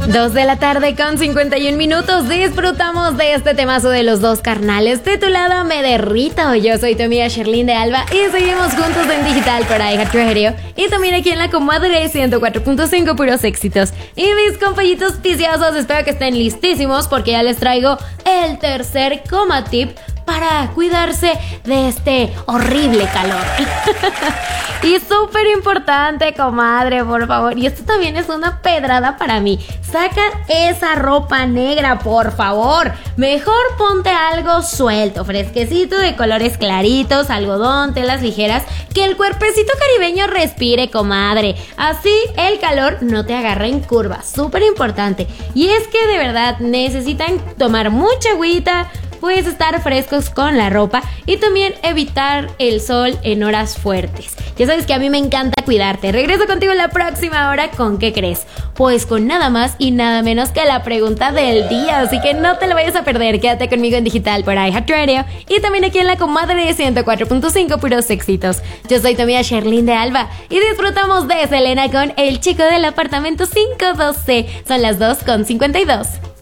2 de la tarde con 51 minutos. Disfrutamos de este temazo de los dos carnales titulado Me Derrito. Yo soy tu amiga Sherlyn de Alba y seguimos juntos en digital para iHeartRadio y también aquí en la comadre 104.5 puros éxitos. Y mis compañitos viciosos, espero que estén listísimos porque ya les traigo el tercer coma tip para cuidarse de este horrible calor. Y súper importante, comadre, por favor. Y esto también es una pedrada para mí. Saca esa ropa negra, por favor. Mejor ponte algo suelto, fresquecito, de colores claritos, algodón, telas ligeras, que el cuerpecito caribeño respire, comadre. Así el calor no te agarra en curva. Súper importante. Y es que de verdad necesitan tomar mucha agüita, puedes estar frescos con la ropa y también evitar el sol en horas fuertes. Ya sabes que a mí me encanta cuidarte. Regreso contigo en la próxima hora. ¿Con qué crees? Pues con nada más y nada menos que la pregunta del día. Así que no te la vayas a perder. Quédate conmigo en digital por iHeartRadio y también aquí en la comadre de 104.5 puros éxitos. Yo soy tu amiga Sherlyn de Alba y disfrutamos de Selena con El Chico del Apartamento 512. Son las 2:52.